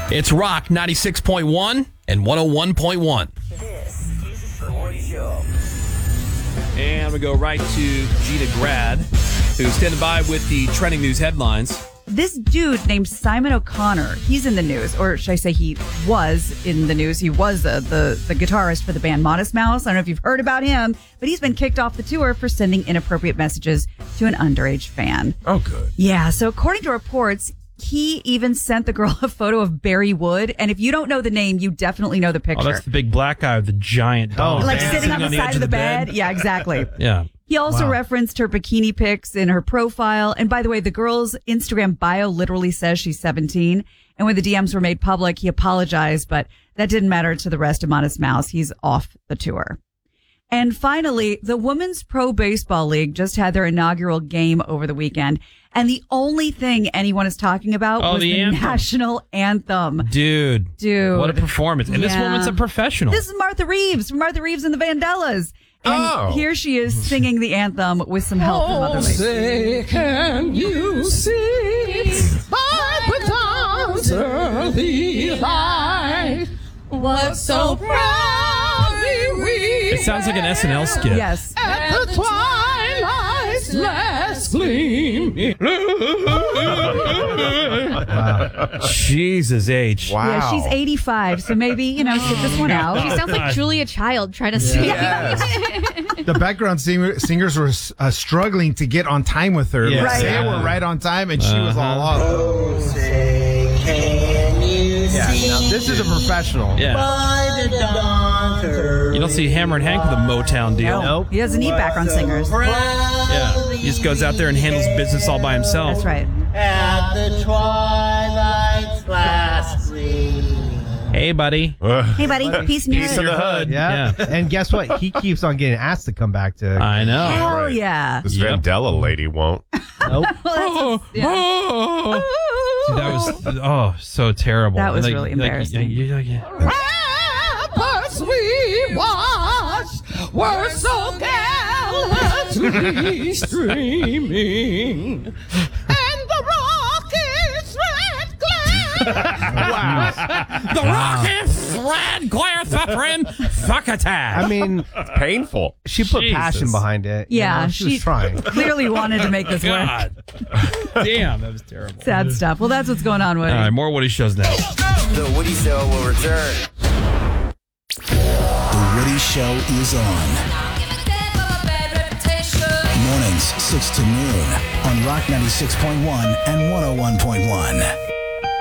It's Rock 96.1 and 101.1. This is the Woody Show. And we go right to Gina Grad, who's standing by with the trending news headlines. This dude named Simon O'Connor, he's in the news, or should I say he was in the news. He was the guitarist for the band Modest Mouse. I don't know if you've heard about him, but he's been kicked off the tour for sending inappropriate messages to an underage fan. Oh, good. Yeah, so according to reports, he even sent the girl a photo of Barry Wood. And if you don't know the name, you definitely know the picture. Oh, that's the big black guy with the giant dog. Like sitting on the side of the bed. Yeah, exactly. Yeah. He also referenced her bikini pics in her profile. And by the way, the girl's Instagram bio literally says she's 17. And when the DMs were made public, he apologized, but that didn't matter to the rest of Modest Mouse. He's off the tour. And finally, the Women's Pro Baseball League just had their inaugural game over the weekend. And the only thing anyone is talking about was the national anthem. Dude. What a performance. And this woman's a professional. This is Martha Reeves from Martha Reeves and the Vandellas. And here she is singing the anthem with some help from other ladies. Say, can you see by the dawn's early light what so proudly we It sounds like an SNL skit. Yes. at the twilight's last gleam. Jesus H. Wow. Yeah, she's 85, so maybe, sit this one out. She sounds like Julia Child trying to sing. The background singers were struggling to get on time with her. Yeah. Right. They were right on time, and she was all off. Oh, say, can you see? Now, this is a professional. Yeah. By the dawn's early You don't see Hammer and Hank with a Motown deal. Nope. He doesn't need background singers. Yeah. He just goes out there and handles business all by himself. That's right. At the twilight's last gleam. Hey, buddy. Hey, buddy. Peace in your Piece of the hood. Yeah. And guess what? He keeps on getting asked to come back to. I know. Hell yeah. This Vandella lady won't. Nope. See, that was so terrible. That was really embarrassing. Rappers we watched were so gallantly streaming, and the rocket's red glare. The rocket's red glare suffering fuck attack. I mean, Painful. she put Jesus. passion behind it. Yeah, she was trying. clearly wanted to make this work. God. Damn, that was terrible. Sad stuff. Well, that's what's going on, Woody. All right, more Woody shows now. The Woody Show will return. The Woody Show is on. Mornings, 6 to noon on Rock 96.1 and 101.1.